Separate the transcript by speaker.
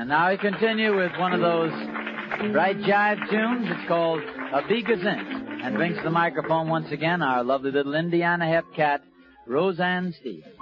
Speaker 1: And now we continue with one of those bright jive tunes. It's called A Bee Gesint, and brings to the microphone once again our lovely little Indiana hep cat, Roseanne Stevens.